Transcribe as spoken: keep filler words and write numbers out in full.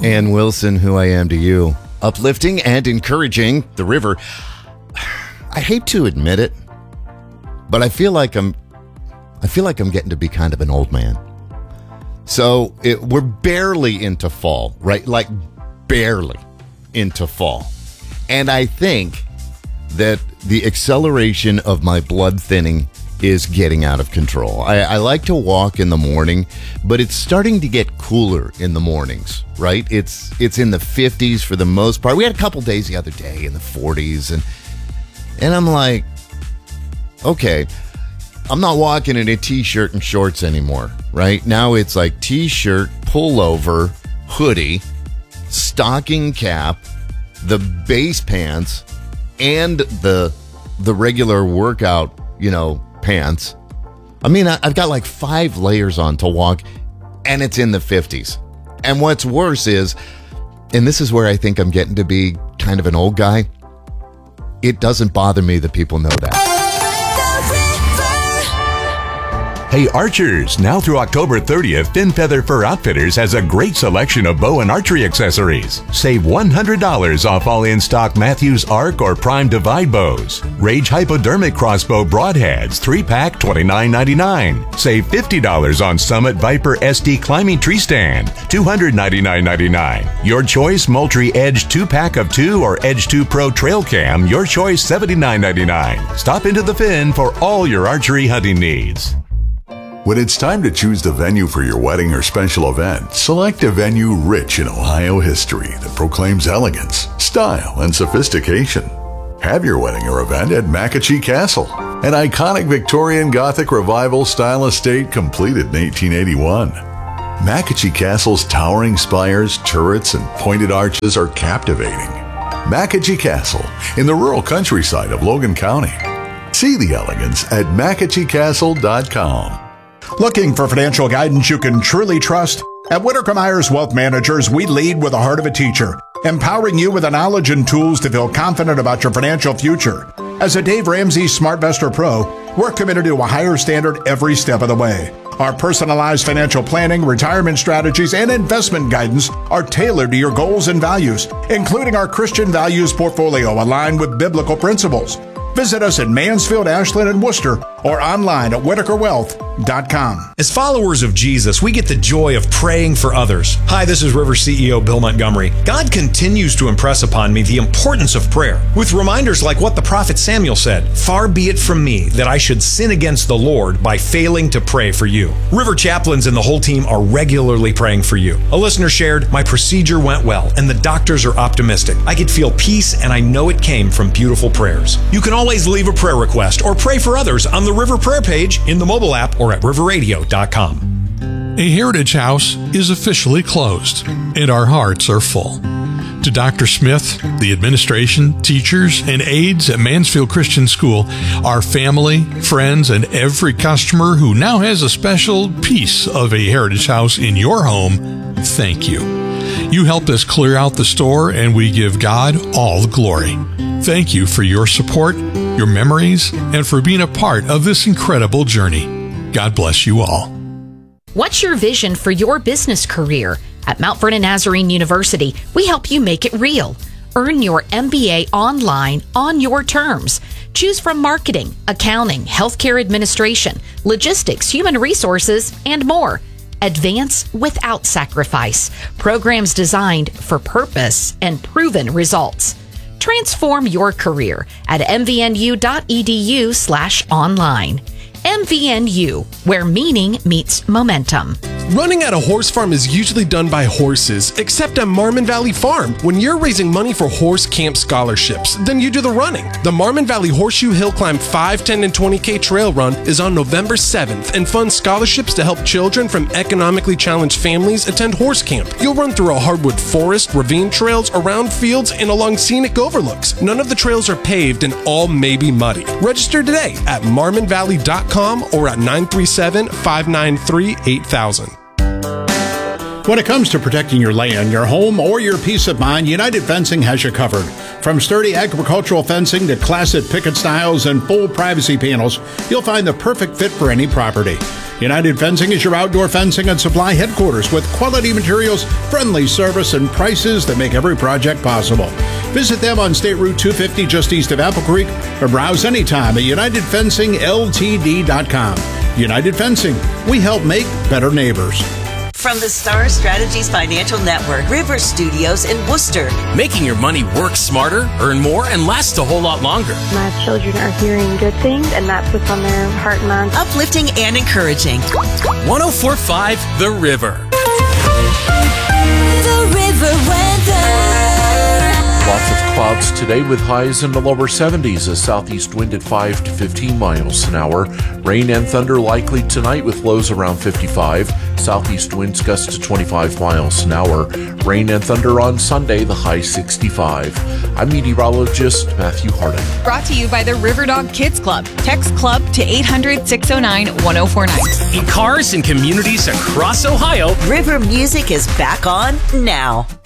Ann Wilson, Who I Am to You. Uplifting and encouraging the river. I hate to admit it, but I feel like I'm I feel like I'm getting to be kind of an old man. So it, we're barely into fall, right? Like barely into fall. And I think that the acceleration of my blood thinning is getting out of control. I, I like to walk in the morning, but it's starting to get cooler in the mornings, right? It's it's in the fifties for the most part. We had a couple days the other day in the forties, and and I'm like, okay, I'm not walking in a t-shirt and shorts anymore, right? Now it's like t-shirt, pullover, hoodie, stocking cap, the base pants, and the the regular workout, you know, pants. I mean, I, I've got like five layers on to walk, and it's in the fifties. And what's worse is, and this is where I think I'm getting to be kind of an old guy, it doesn't bother me that people know that. Hey archers, now through October thirtieth, Fin Feather Fur Outfitters has a great selection of bow and archery accessories. Save one hundred dollars off all in-stock Matthews Arc or Prime Divide bows. Rage Hypodermic Crossbow Broadheads, three pack, twenty-nine ninety-nine. Save fifty dollars on Summit Viper S D Climbing Tree Stand, two hundred ninety-nine ninety-nine. Your Choice Moultrie Edge two pack of two or Edge two Pro Trail Cam, your choice, seventy-nine ninety-nine. Stop into the Fin for all your archery hunting needs. When it's time to choose the venue for your wedding or special event, select a venue rich in Ohio history that proclaims elegance, style, and sophistication. Have your wedding or event at McAchee Castle, an iconic Victorian Gothic Revival style estate completed in eighteen eighty-one. McAchee Castle's towering spires, turrets, and pointed arches are captivating. McAchee Castle in the rural countryside of Logan County. See the elegance at McAchee Castle dot com. Looking for financial guidance you can truly trust? At Whitaker Myers Wealth Managers, we lead with the heart of a teacher, empowering you with the knowledge and tools to feel confident about your financial future. As a Dave Ramsey SmartVestor Pro, we're committed to a higher standard every step of the way. Our personalized financial planning, retirement strategies, and investment guidance are tailored to your goals and values, including our Christian values portfolio aligned with biblical principles. Visit us in Mansfield, Ashland, and Worcester, or online at Whitaker Wealth dot com. As followers of Jesus, we get the joy of praying for others. Hi, this is River C E O Bill Montgomery. God continues to impress upon me the importance of prayer, with reminders like what the prophet Samuel said, "Far be it from me that I should sin against the Lord by failing to pray for you." River chaplains and the whole team are regularly praying for you. A listener shared, "My procedure went well, and the doctors are optimistic. I could feel peace, and I know it came from beautiful prayers." You can always leave a prayer request or pray for others on the River Prayer page, in the mobile app, or at river radio dot com. A Heritage House is officially closed, and our hearts are full. To Doctor Smith, the administration, teachers, and aides at Mansfield Christian School, our family, friends, and every customer who now has a special piece of a Heritage House in your home, thank you. You helped us clear out the store, and we give God all the glory. Thank you for your support, your memories, and for being a part of this incredible journey. God bless you all. What's your vision for your business career? At Mount Vernon Nazarene University, we help you make it real. Earn your M B A online on your terms. Choose from marketing, accounting, healthcare administration, logistics, human resources, and more. Advance without sacrifice. Programs designed for purpose and proven results. Transform your career at m v n u dot e d u slash online. M V N U, where meaning meets momentum. Running at a horse farm is usually done by horses, except at Marmon Valley Farm. When you're raising money for horse camp scholarships, then you do the running. The Marmon Valley Horseshoe Hill Climb five, ten, and twenty K trail run is on November seventh and funds scholarships to help children from economically challenged families attend horse camp. You'll run through a hardwood forest, ravine trails, around fields, and along scenic overlooks. None of the trails are paved and all may be muddy. Register today at marmon valley dot com or at nine three seven, five nine three, eight thousand. When it comes to protecting your land, your home, or your peace of mind, United Fencing has you covered. From sturdy agricultural fencing to classic picket styles and full privacy panels, you'll find the perfect fit for any property. United Fencing is your outdoor fencing and supply headquarters with quality materials, friendly service, and prices that make every project possible. Visit them on State Route two fifty just east of Apple Creek or browse anytime at united fencing l t d dot com. United Fencing, we help make better neighbors. From the Star Strategies Financial Network, River Studios in Worcester. Making your money work smarter, earn more, and last a whole lot longer. My children are hearing good things, and that's what's on their heart and mind. Uplifting and encouraging. one oh four point five The River. The River weather. Lots of clouds today with highs in the lower seventies, a southeast wind at five to fifteen miles an hour. Rain and thunder likely tonight with lows around fifty-five. Southeast winds gusts to twenty-five miles an hour. Rain and thunder on Sunday, the high sixty-five. I'm meteorologist Matthew Hardin. Brought to you by the Riverdog Kids Club. Text club to eight hundred, six oh nine, one oh four nine. In cars and communities across Ohio, River Music is back on now.